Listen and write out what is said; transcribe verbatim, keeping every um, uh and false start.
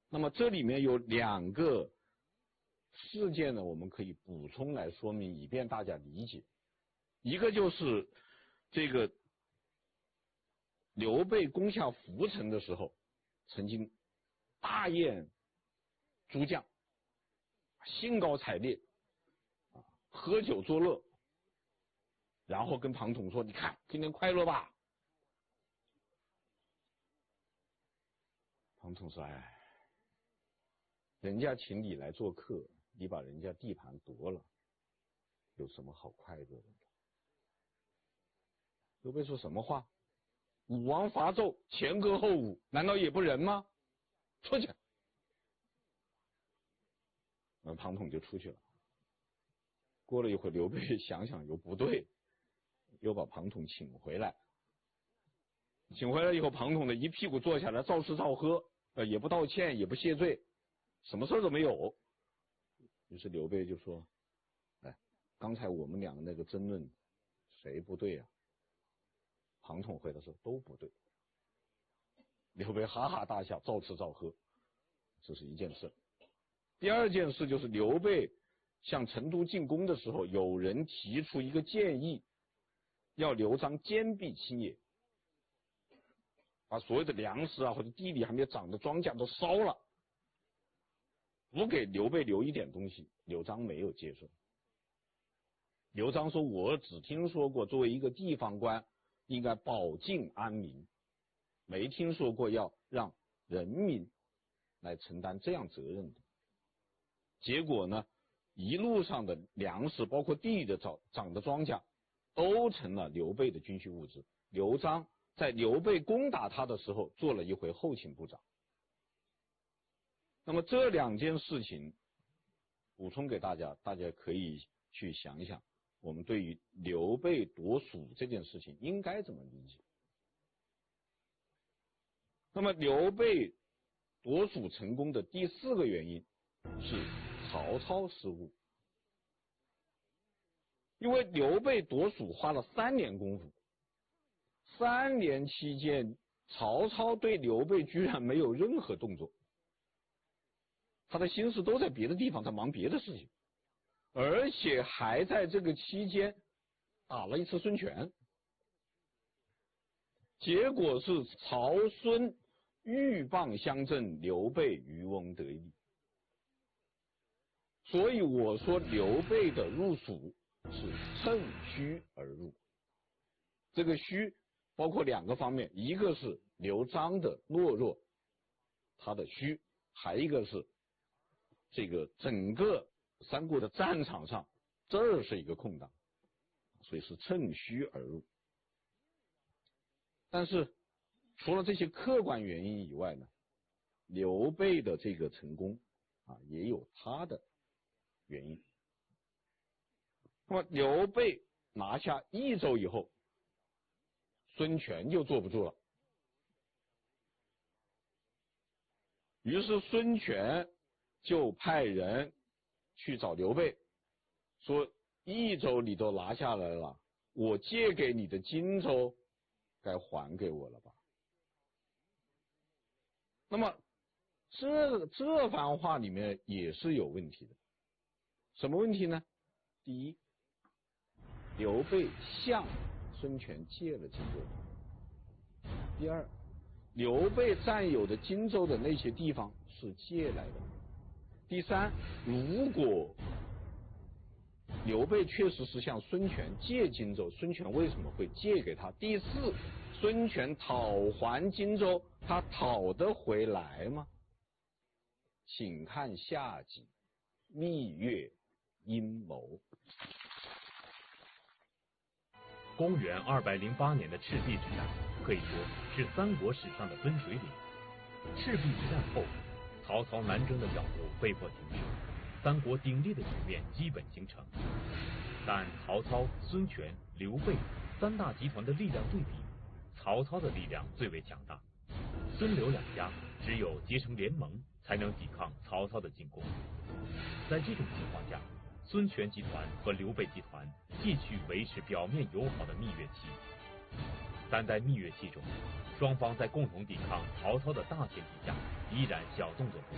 那么这里面有两个事件呢，我们可以补充来说明，以便大家理解。一个就是这个刘备攻下涪城的时候，曾经大宴诸将，兴高采烈啊，喝酒作乐，然后跟庞统说：“你看，今天快乐吧？”庞统说：“哎，人家请你来做客，你把人家地盘夺了，有什么好快乐的？”刘备说什么话？武王伐纣，前歌后舞，难道也不仁吗？出去。那庞统就出去了。过了一会儿，刘备想想又不对，又把庞统请回来。请回来以后，庞统呢一屁股坐下来，照吃照喝，呃，也不道歉，也不谢罪，什么事儿都没有。于是刘备就说：“哎，刚才我们两个那个争论，谁不对啊？”庞统回答说：“都不对。”刘备哈哈大笑，照吃照喝，这是一件事。第二件事就是刘备向成都进攻的时候，有人提出一个建议，要刘璋坚壁清野，把所有的粮食啊或者地里还没有长的庄稼都烧了，不给刘备留一点东西。刘璋没有接受。刘璋说：“我只听说过作为一个地方官应该保境安民，没听说过要让人民来承担这样责任的。”结果呢，一路上的粮食包括地里的长长的庄稼都成了刘备的军需物资。刘璋在刘备攻打他的时候做了一回后勤部长。那么这两件事情补充给大家，大家可以去想一想，我们对于刘备夺蜀这件事情应该怎么理解。那么刘备夺蜀成功的第四个原因是曹操失误。因为刘备夺蜀花了三年功夫，三年期间曹操对刘备居然没有任何动作，他的心思都在别的地方，在忙别的事情，而且还在这个期间打了一次孙权。结果是曹孙鹬蚌相争，刘备渔翁得利。所以我说刘备的入蜀是趁虚而入。这个虚包括两个方面，一个是刘璋的懦弱，他的虚，还一个是这个整个三国的战场上这儿是一个空档，所以是趁虚而入。但是除了这些客观原因以外呢，刘备的这个成功啊也有他的原因。那么刘备拿下益州以后，孙权就坐不住了。于是孙权就派人去找刘备，说益州你都拿下来了，我借给你的荆州该还给我了吧。那么这这番话里面也是有问题的。什么问题呢？第一，刘备向孙权借了荆州。第二，刘备占有的荆州的那些地方是借来的。第三，如果刘备确实是向孙权借荆州，孙权为什么会借给他？第四，孙权讨还荆州，他讨得回来吗？请看下集蜜月阴谋。 公元二百零八年的赤壁之战可以说是三国史上的分水岭。赤壁之战后，曹操南征的脚步被迫停止，三国鼎立的局面基本形成。但曹操、孙权、刘备三大集团的力量对比，曹操的力量最为强大，孙刘两家只有结成联盟才能抵抗曹操的进攻。在这种情况下，孙权集团和刘备集团继续维持表面友好的蜜月期，但在蜜月期中，双方在共同抵抗曹操的大前提下，依然小动作不